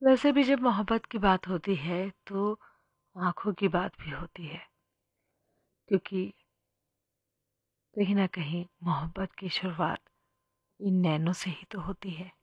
वैसे भी जब मोहब्बत की बात होती है तो आँखों की बात भी होती है, क्योंकि कहीं न कहीं मोहब्बत की शुरुआत इन नैनों से ही तो होती है।